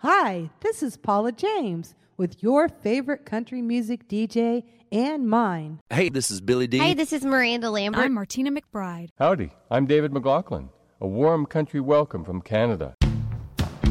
Hi, this is Paula James with your favorite country music DJ and mine. Hey, this is Billy D. Hey, this is Miranda Lambert. I'm Martina McBride. Howdy, I'm David McLaughlin. A warm country welcome from Canada.